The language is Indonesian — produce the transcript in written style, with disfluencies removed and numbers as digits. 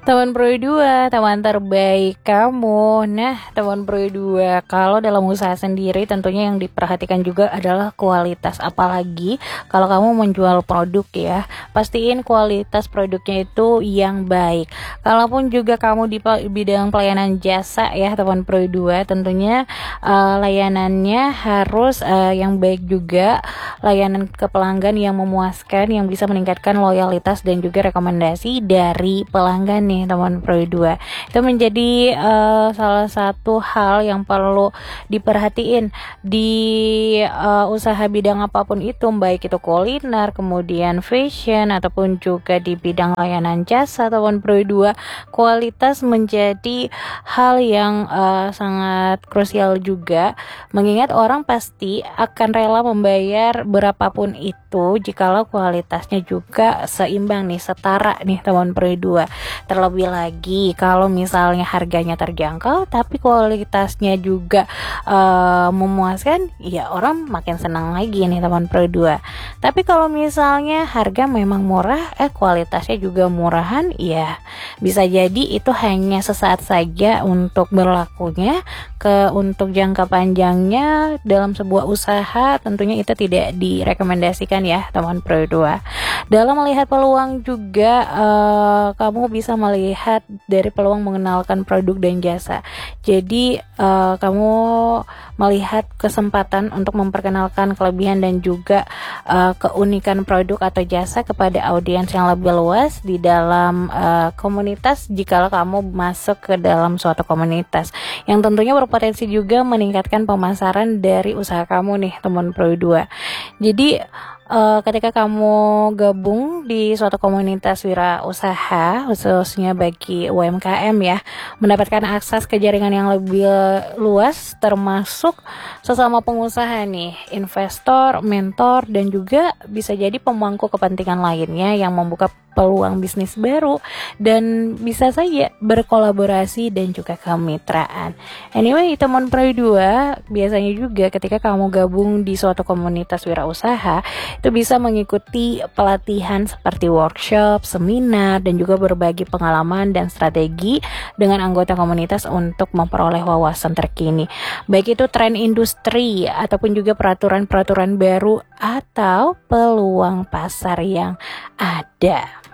Teman Pro 2, teman terbaik kamu. Nah, teman Pro 2, kalau dalam usaha sendiri tentunya yang diperhatikan juga adalah kualitas. Apalagi kalau kamu menjual produk ya, pastiin kualitas produknya itu yang baik. Kalaupun juga kamu di bidang pelayanan jasa ya, teman Pro 2, tentunya layanannya harus yang baik juga, layanan ke pelanggan yang memuaskan, yang bisa meningkatkan loyalitas dan juga rekomendasi dari pelanggan nih teman Pro 2. Itu menjadi salah satu hal yang perlu diperhatiin di usaha bidang apapun itu, baik itu kuliner, kemudian fashion, ataupun juga di bidang layanan jasa teman Pro 2. Kualitas menjadi hal yang sangat krusial juga, mengingat orang pasti akan rela membayar berapapun itu jikalau kualitasnya juga seimbang nih, setara nih teman Pro 2. Terlebih lagi kalau misalnya harganya terjangkau tapi kualitasnya juga memuaskan, ya orang makin senang lagi nih teman Pro 2. Tapi kalau misalnya harga memang murah, kualitasnya juga murahan, ya bisa jadi itu hanya sesaat saja untuk berlakunya. Untuk jangka panjangnya dalam sebuah usaha tentunya itu tidak direkomendasikan ya teman Pro 2. Dalam melihat peluang juga kamu bisa melihat dari peluang mengenalkan produk dan jasa. Jadi kamu melihat kesempatan untuk memperkenalkan kelebihan dan juga keunikan produk atau jasa kepada audiens yang lebih luas di dalam komunitas, jikalau kamu masuk ke dalam suatu komunitas yang tentunya berpotensi juga meningkatkan pemasaran dari usaha kamu nih teman Pro 2. Jadi ketika kamu gabung di suatu komunitas wirausaha, khususnya bagi UMKM ya, mendapatkan akses ke jaringan yang lebih luas, termasuk sesama pengusaha nih, investor, mentor, dan juga bisa jadi pemangku kepentingan lainnya yang membuka peluang bisnis baru dan bisa saja berkolaborasi dan juga kemitraan. Anyway, teman Pro 2, biasanya juga ketika kamu gabung di suatu komunitas wirausaha, itu bisa mengikuti pelatihan seperti workshop, seminar, dan juga berbagi pengalaman dan strategi dengan anggota komunitas untuk memperoleh wawasan terkini, baik itu tren industri ataupun juga peraturan-peraturan baru atau peluang pasar yang ada.